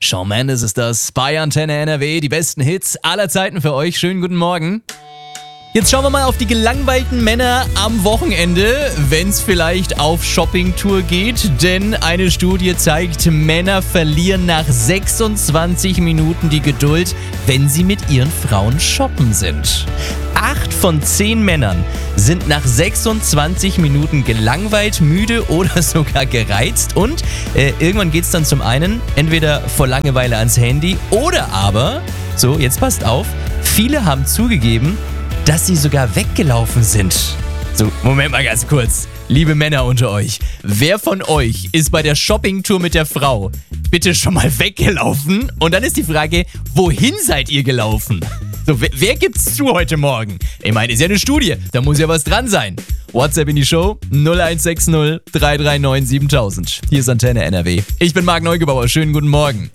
Shawn Mendes ist das bei Antenne NRW. Die besten Hits aller Zeiten für euch. Schönen guten Morgen. Jetzt schauen wir mal auf die gelangweilten Männer am Wochenende, wenn es vielleicht auf Shoppingtour geht. Denn eine Studie zeigt, Männer verlieren nach 26 Minuten die Geduld, wenn sie mit ihren Frauen shoppen sind. 8 von 10 Männern sind nach 26 Minuten gelangweilt, müde oder sogar gereizt. Und irgendwann geht es dann zum einen entweder vor Langeweile ans Handy oder aber, so jetzt passt auf, viele haben zugegeben, dass sie sogar weggelaufen sind. So, Moment mal ganz kurz. Liebe Männer unter euch, wer von euch ist bei der Shoppingtour mit der Frau bitte schon mal weggelaufen? Und dann ist die Frage, wohin seid ihr gelaufen? So, wer gibt's zu heute Morgen? Ich meine, ist ja eine Studie, da muss ja was dran sein. WhatsApp in die Show 0160 339 7000. Hier ist Antenne NRW. Ich bin Marc Neugebauer, schönen guten Morgen.